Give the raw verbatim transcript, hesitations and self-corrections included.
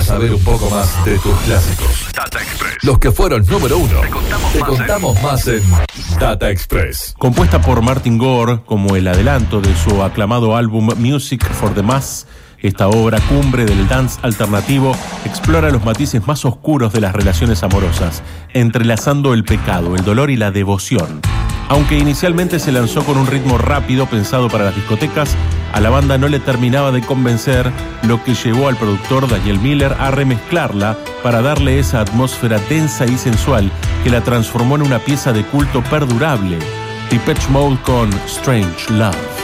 saber un poco más de tus clásicos. Data Express. Los que fueron número uno. Te contamos, Te más, contamos en... más en Data Express. Compuesta por Martin Gore como el adelanto de su aclamado álbum Music for the Mass, esta obra cumbre del dance alternativo explora los matices más oscuros de las relaciones amorosas, entrelazando el pecado, el dolor y la devoción. Aunque inicialmente se lanzó con un ritmo rápido pensado para las discotecas, a la banda no le terminaba de convencer, lo que llevó al productor Daniel Miller a remezclarla para darle esa atmósfera densa y sensual que la transformó en una pieza de culto perdurable. Depeche Mode con Strange Love.